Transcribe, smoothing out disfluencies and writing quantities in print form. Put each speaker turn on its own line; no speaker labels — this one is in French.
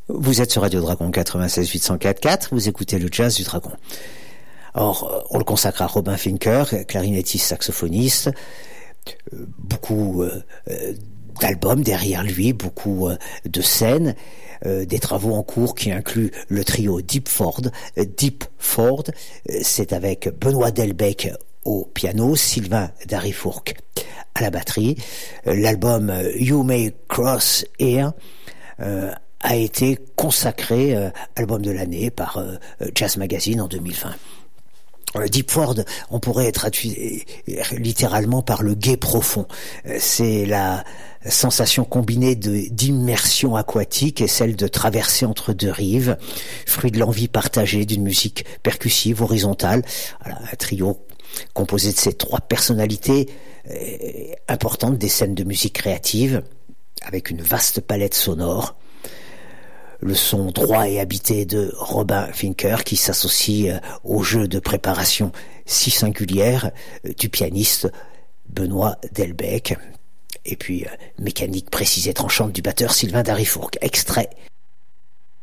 Vous êtes sur Radio Dragon 96 804.4, vous écoutez le jazz du Dragon. Or, on le consacre à Robin Fincker, clarinettiste saxophoniste, beaucoup d'albums derrière lui, beaucoup de scènes, des travaux en cours qui incluent le trio Deep Ford, c'est avec Benoît Delbecq au piano, Sylvain Darifourcq à la batterie. L'album You May Cross Here a été consacré album de l'année par Jazz Magazine en 2020. Deep Ford, on pourrait traduire littéralement par le gué profond. C'est la sensation combinée d'immersion aquatique et celle de traverser entre deux rives, fruit de l'envie partagée d'une musique percussive, horizontale. Voilà, un trio composé de ces trois personnalités importantes des scènes de musique créative, avec une vaste palette sonore. Le son droit et habité de Robin Fincker qui s'associe au jeu de préparation si singulière du pianiste Benoît Delbecq et puis mécanique précise et tranchante du batteur Sylvain Darifourcq. Extrait